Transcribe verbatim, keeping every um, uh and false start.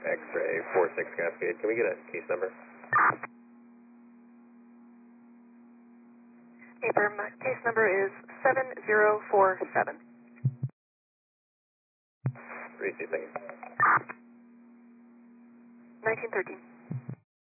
X-ray four six Cascade. Can we get a case number? Abram, case number is seven zero four seven. three two seconds. nineteen thirteen.